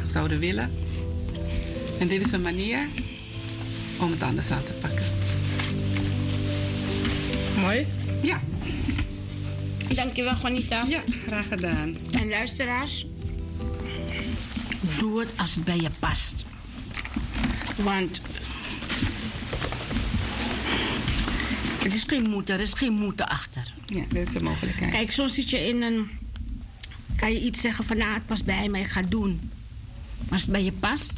zouden willen. En dit is een manier om het anders aan te pakken. Mooi. Ja. Dankjewel, Juanita. Ja, graag gedaan. En luisteraars, doe het als het bij je past. Want het is geen moeten, er is geen moeten achter. Ja, dat is een mogelijkheid. Kijk, soms zit je in een... Kan je iets zeggen van, nou, het past bij mij, ik ga het doen. Maar als het bij je past,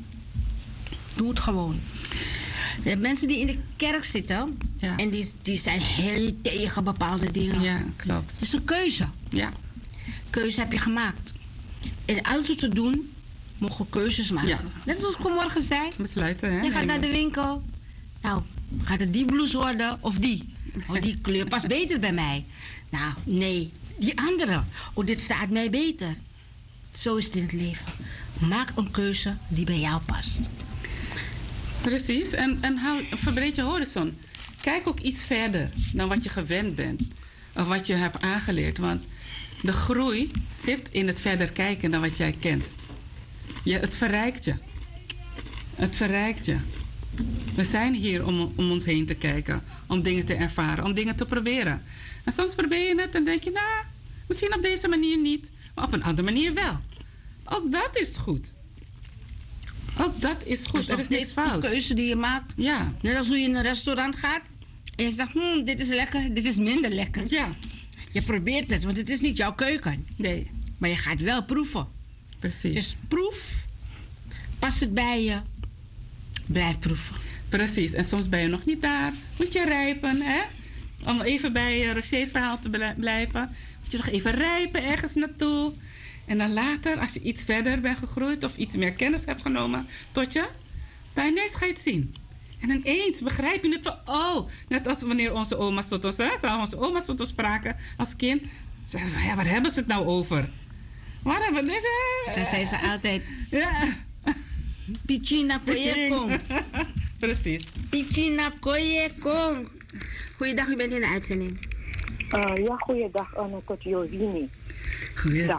doe het gewoon. Je hebt mensen die in de kerk zitten... Ja. En die zijn heel tegen bepaalde dingen. Ja, klopt. Het is een keuze. Ja. Keuze heb je gemaakt. En alles wat we doen, mogen we keuzes maken. Ja. Net zoals ik vanmorgen zei. Besluiten, hè? Je gaat naar de winkel. Nou, gaat het die blouse worden of die? Oh, die kleur past beter bij mij. Nou, nee, die andere. Oh, dit staat mij beter. Zo is het in het leven. Maak een keuze die bij jou past. Precies. En verbreed je horizon. Kijk ook iets verder dan wat je gewend bent. Of wat je hebt aangeleerd. Want de groei zit in het verder kijken dan wat jij kent. Het verrijkt je. Het verrijkt je. We zijn hier om ons heen te kijken. Om dingen te ervaren. Om dingen te proberen. En soms probeer je het en denk je... Nou, misschien op deze manier niet. Maar op een andere manier wel. Ook dat is goed. Ook dat is goed. Er is niks fout. De keuze die je maakt. Ja. Net als hoe je in een restaurant gaat. En je zegt, dit is lekker, dit is minder lekker. Ja. Je probeert het, want het is niet jouw keuken. Nee. Maar je gaat wel proeven. Precies. Dus proef. Past het bij je. Blijf proeven. Precies. En soms ben je nog niet daar. Moet je rijpen, hè? Om even bij Roché's verhaal te blijven. Moet je nog even rijpen ergens naartoe. En dan later, als je iets verder bent gegroeid... of iets meer kennis hebt genomen tot je... dan ineens ga je het zien. En ineens begrijp je het van... oh, net als wanneer onze oma's tot ons... onze oma's tot ons spraken als kind... zeiden we, ja, waar hebben ze het nou over? Waar hebben we dit? Dan zei ze altijd... Ja. Pichina koye kong. Precies. Pichina koye kong. Goeiedag, u bent in de uitzending. Ja, goeiedag, tot Jovini. Goeiedag.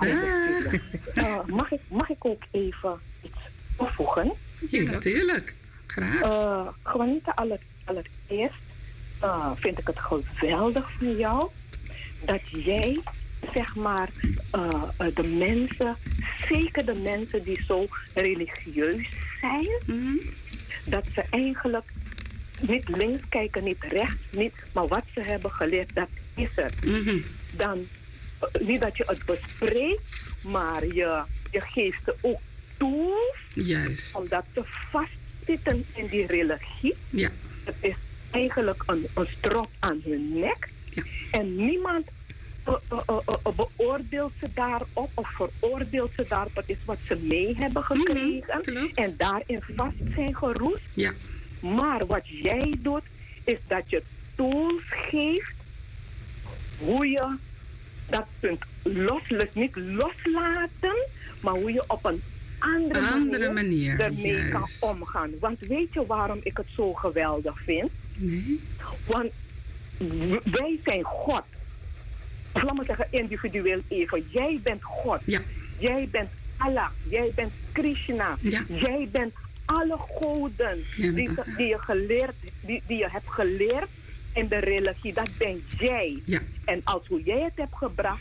Mag ik ook even iets toevoegen? Ja, natuurlijk. Graag. Juanita, allereerst vind ik het geweldig van jou dat jij, zeg maar, de mensen, zeker de mensen die zo religieus zijn, dat ze eigenlijk niet links kijken, niet rechts, niet, maar wat ze hebben geleerd, dat is het. Dan, niet dat je het bespreekt, maar je geeft ze ook tools. Juist. Omdat ze vastzitten in die religie. Ja. Het is eigenlijk een strop aan hun nek. Ja. En niemand beoordeelt ze daarop of veroordeelt ze daarop. Het is wat ze mee hebben gekregen. En daarin vast zijn geroest. Ja. Maar wat jij doet, is dat je tools geeft hoe je dat kunt niet loslaten, maar hoe je op een andere manier ermee kan omgaan. Want weet je waarom ik het zo geweldig vind? Nee. Want wij zijn God. Laat me zeggen individueel even. Jij bent God. Ja. Jij bent Allah. Jij bent Krishna. Ja. Jij bent alle goden die je hebt geleerd in de religie. Dat ben jij. Ja. En als hoe jij het hebt gebracht,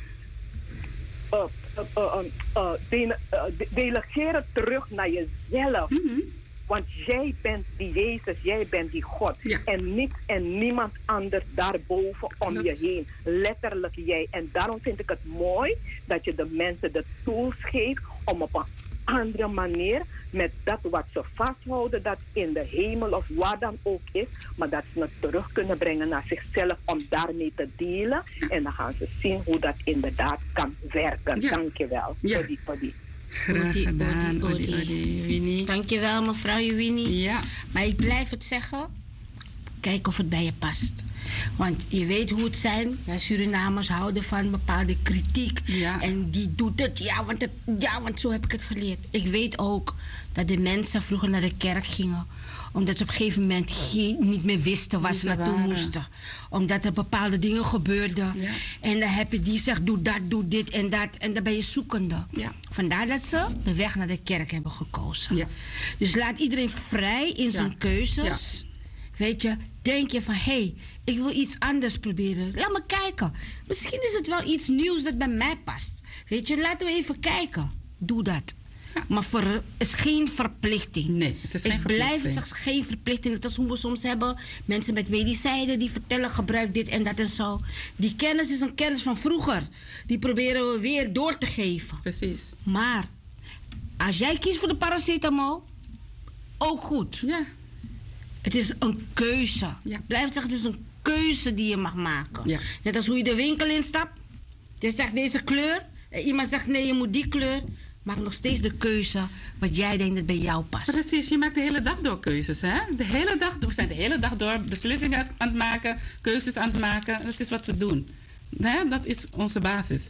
delegeer het terug naar jezelf. Want jij bent die Jezus, jij bent die God. Ja. En niks en niemand anders daarboven om je heen. Letterlijk jij. En daarom vind ik het mooi dat je de mensen de tools geeft om op een andere manier met dat wat ze vasthouden, dat in de hemel of waar dan ook is, maar dat ze het terug kunnen brengen naar zichzelf om daarmee te delen. Ja. En dan gaan ze zien hoe dat inderdaad kan werken. Ja. Dankjewel. Ja. Odi. Graag gedaan, Odi, Winnie. Dankjewel, mevrouw Winnie. Ja. Maar ik blijf het zeggen. Kijk of het bij je past. Want je weet hoe het zijn. Wij Surinamers houden van bepaalde kritiek. Ja. En die doet het. Want zo heb ik het geleerd. Ik weet ook dat de mensen vroeger naar de kerk gingen. Omdat ze op een gegeven moment niet meer wisten waar ze naartoe moesten. Omdat er bepaalde dingen gebeurden. Ja. En dan heb je die zegt, doe dat, doe dit en dat. En dan ben je zoekende. Ja. Vandaar dat ze de weg naar de kerk hebben gekozen. Ja. Dus laat iedereen vrij in zijn keuzes. Ja. Weet je, denk je van, hé, ik wil iets anders proberen. Laat me kijken. Misschien is het wel iets nieuws dat bij mij past. Weet je, laten we even kijken. Doe dat. Ja. Maar het is geen verplichting. Nee, het is geen verplichting. Het is geen verplichting. Dat is hoe we soms hebben. Mensen met medicijnen die vertellen, gebruik dit en dat en zo. Die kennis is een kennis van vroeger. Die proberen we weer door te geven. Precies. Maar, als jij kiest voor de paracetamol, ook goed. Ja. Het is een keuze. Ja. Blijf zeggen, het is een keuze die je mag maken. Ja. Net als hoe je de winkel instapt. Je zegt deze kleur. Iemand zegt nee, je moet die kleur. Maak nog steeds de keuze wat jij denkt dat bij jou past. Precies, je maakt de hele dag door keuzes. Hè? We zijn de hele dag door beslissingen aan het maken, keuzes aan het maken. Dat is wat we doen. Hè? Dat is onze basis.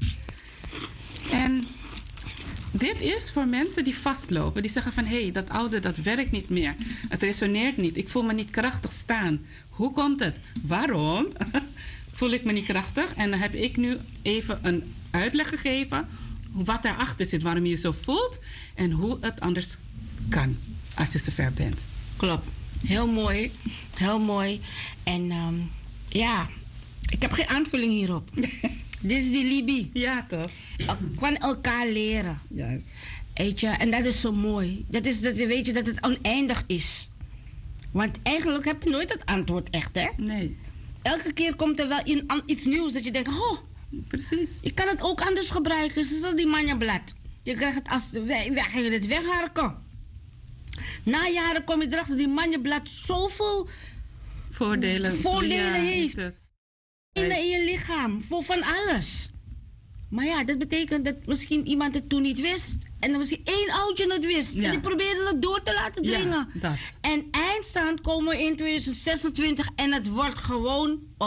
En dit is voor mensen die vastlopen. Die zeggen van, hé, dat oude, dat werkt niet meer. Het resoneert niet. Ik voel me niet krachtig staan. Hoe komt het? Waarom voel ik me niet krachtig? En dan heb ik nu even een uitleg gegeven wat daarachter zit. Waarom je je zo voelt. En hoe het anders kan als je zover bent. Klopt. Heel mooi. Heel mooi. En ja, ik heb geen aanvulling hierop. Dit is die Libi. Ja, toch? Van elkaar leren. Juist. Weet je, en dat is zo mooi. Weet je dat het oneindig is. Want eigenlijk heb je nooit het antwoord echt, hè? Nee. Elke keer komt er wel iets nieuws dat je denkt, oh, precies. Ik kan het ook anders gebruiken. Zoals die manjablad. Je krijgt het als wij gaan het wegharken. Na jaren kom je erachter dat die manjablad zoveel voordelen heeft. In je lichaam. Voor van alles. Maar ja, dat betekent dat misschien iemand het toen niet wist. En dan misschien één oudje het wist. Ja. En die probeerde het door te laten dringen. Ja, dat. En eindstand komen we in 2026 en het wordt gewoon